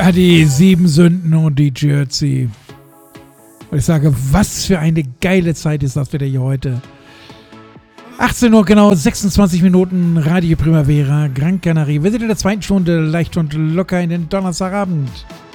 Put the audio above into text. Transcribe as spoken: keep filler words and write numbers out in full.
Ja, die sieben Sünden und die Jersey. Und ich sage, was für eine geile Zeit ist das wieder hier heute. achtzehn Uhr, genau sechsundzwanzig Minuten, Radio Primavera, Gran Canaria. Wir sind in der zweiten Stunde, leicht und locker in den Donnerstagabend.